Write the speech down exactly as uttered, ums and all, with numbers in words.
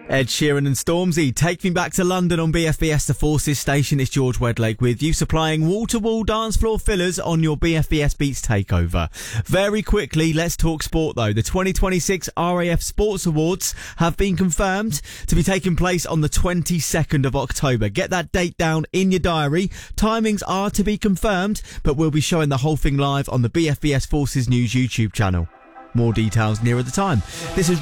Ed Sheeran and Stormzy, Take Me Back to London on B F B S The Forces station. It's George Wedlake with you, supplying wall-to-wall dance floor fillers on your B F B S Beats takeover. Very quickly, let's talk sport though. The twenty twenty-six R A F Sports Awards have been confirmed to be taking place on the twenty-second of October. Get that date down in your diary. Timings are to be confirmed, but we'll be showing the whole thing live on the B F B S Forces News YouTube channel. More details nearer the time. This is